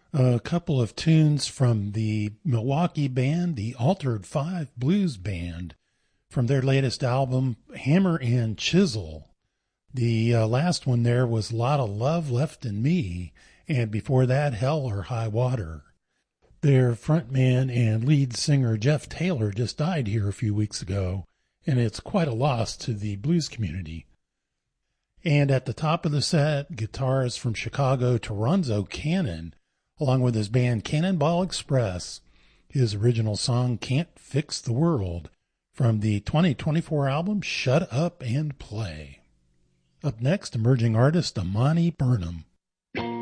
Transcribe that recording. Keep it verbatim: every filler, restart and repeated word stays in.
A couple of tunes from the Milwaukee band, the Altered Five Blues Band, from their latest album, Hammer and Chisel. The uh, last one there was Lot of Love Left in Me, and before that, Hell or High Water. Their frontman and lead singer Jeff Taylor just died here a few weeks ago, and it's quite a loss to the blues community. And at the top of the set, guitars from Chicago, Toronzo Cannon, along with his band Cannonball Express, his original song Can't Fix the World, from the twenty twenty-four album Shut Up and Play. Up next, emerging artist Amani Burnham.